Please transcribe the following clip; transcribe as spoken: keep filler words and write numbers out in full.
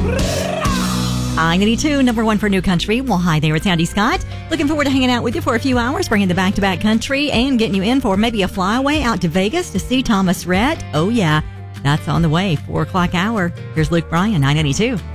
I ninety-two, number one for New Country. Well, hi there, it's Andy Scott. Looking forward to hanging out with you for a few hours, bringing the back-to-back country and getting you in for maybe a flyaway out to Vegas to see Thomas Rhett. Oh, yeah, that's on the way, four o'clock hour. Here's Luke Bryan, I ninety-two.